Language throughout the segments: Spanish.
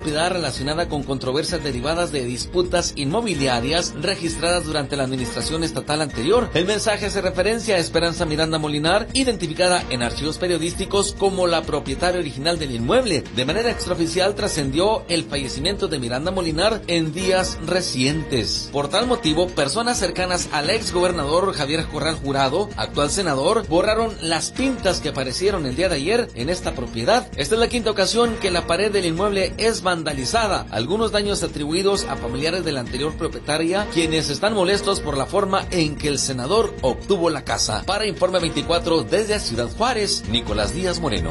propiedad relacionada con controversias derivadas de disputas inmobiliarias registradas durante la administración estatal anterior. El mensaje hace referencia a Esperanza Miranda Molinar, identificada en archivos periodísticos como la propietaria original del inmueble. De manera extraoficial trascendió el fallecimiento de Miranda Molinar en días recientes. Por tal motivo, personas cercanas al ex gobernador Javier Corral Jurado, actual senador, borraron las pintas que aparecieron el día de ayer en esta propiedad. Esta es la quinta ocasión que la pared del inmueble es vandalizada. Algunos daños atribuidos a familiares de la anterior propietaria, quienes están molestos por la forma en que el senador obtuvo la casa. Para Informe 24 desde Ciudad Juárez, Nicolás Díaz Moreno.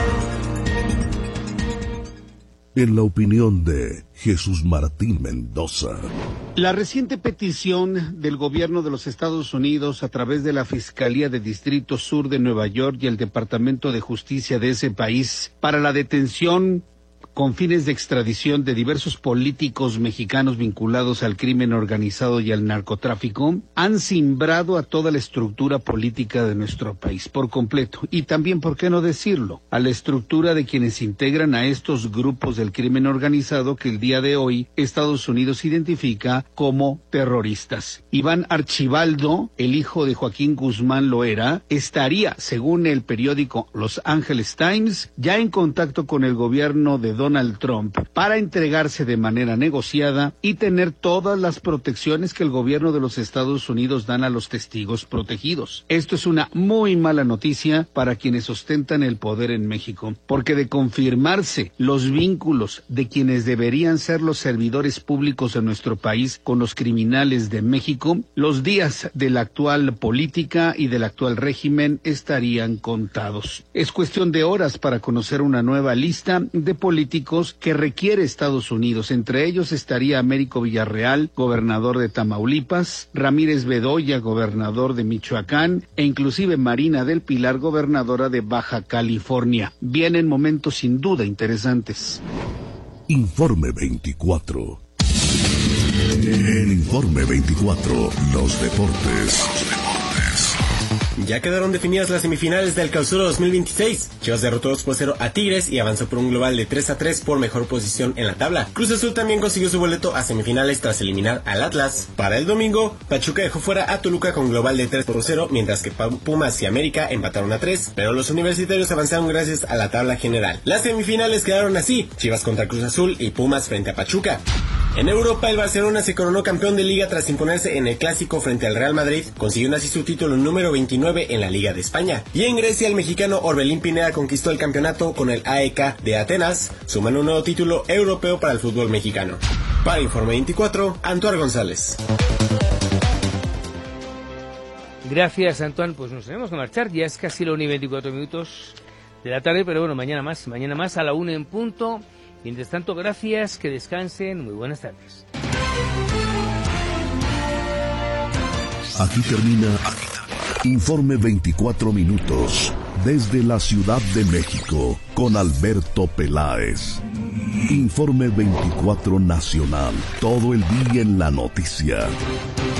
En la opinión de Jesús Martín Mendoza. La reciente petición del gobierno de los Estados Unidos a través de la Fiscalía de Distrito Sur de Nueva York y el Departamento de Justicia de ese país para la detención con fines de extradición de diversos políticos mexicanos vinculados al crimen organizado y al narcotráfico, han cimbrado a toda la estructura política de nuestro país por completo, y también, ¿por qué no decirlo?, a la estructura de quienes integran a estos grupos del crimen organizado que el día de hoy Estados Unidos identifica como terroristas. Iván Archibaldo, el hijo de Joaquín Guzmán Loera, estaría, según el periódico Los Angeles Times, ya en contacto con el gobierno de Donald Trump para entregarse de manera negociada y tener todas las protecciones que el gobierno de los Estados Unidos dan a los testigos protegidos. Esto es una muy mala noticia para quienes ostentan el poder en México, porque de confirmarse los vínculos de quienes deberían ser los servidores públicos de nuestro país con los criminales de México, los días de la actual política y del actual régimen estarían contados. Es cuestión de horas para conocer una nueva lista de políticos que requiere Estados Unidos. Entre ellos estaría Américo Villarreal, gobernador de Tamaulipas, Ramírez Bedoya, gobernador de Michoacán, e inclusive Marina del Pilar, gobernadora de Baja California. Vienen momentos sin duda interesantes. Informe 24. En Informe 24, los deportes. Ya quedaron definidas las semifinales del Clausura 2026. Chivas derrotó 2-0 a Tigres y avanzó por un global de 3-3 por mejor posición en la tabla. Cruz Azul también consiguió su boleto a semifinales tras eliminar al Atlas. Para el domingo, Pachuca dejó fuera a Toluca con global de 3-0, mientras que Pumas y América empataron a 3, pero los universitarios avanzaron gracias a la tabla general. Las semifinales quedaron así: Chivas contra Cruz Azul y Pumas frente a Pachuca. En Europa, el Barcelona se coronó campeón de Liga tras imponerse en el Clásico frente al Real Madrid, consiguiendo así su título número 29 en la Liga de España. Y en Grecia, el mexicano Orbelín Pineda conquistó el campeonato con el AEK de Atenas, sumando un nuevo título europeo para el fútbol mexicano. Para Informe 24, Antoine González. Gracias, Antoine. Pues nos tenemos que marchar, ya es casi la 1:24 de la tarde, pero bueno, mañana más a la 1 en punto. Mientras tanto, gracias, que descansen, muy buenas tardes. Aquí termina Informe 24 minutos desde la Ciudad de México con Alberto Peláez. Informe 24 Nacional, todo el día en la noticia.